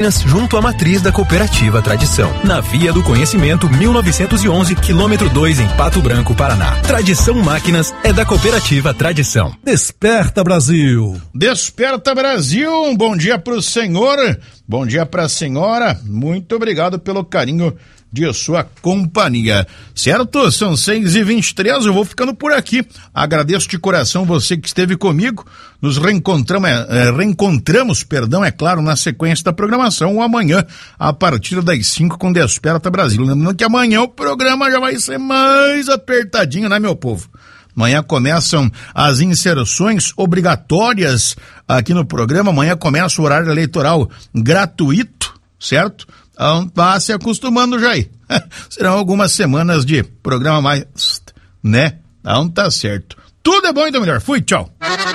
junto à matriz da Cooperativa Tradição, na Via do Conhecimento 1911, quilômetro 2 em Pato Branco, Paraná. Tradição Máquinas é da Cooperativa Tradição. Desperta Brasil! Desperta Brasil, um bom dia pro senhor, bom dia pra senhora, muito obrigado pelo carinho de sua companhia, certo? São 6h23, eu vou ficando por aqui, agradeço de coração você que esteve comigo, nos reencontramos, é claro, na sequência da programação, amanhã, a partir das 5 com Desperta Brasil, lembrando que amanhã o programa já vai ser mais apertadinho, né, meu povo? Amanhã começam as inserções obrigatórias aqui no programa, amanhã começa o horário eleitoral gratuito, certo? Vá se acostumando já aí. Serão algumas semanas de programa mais, né? Não tá certo. Tudo é bom e do melhor. Fui, tchau.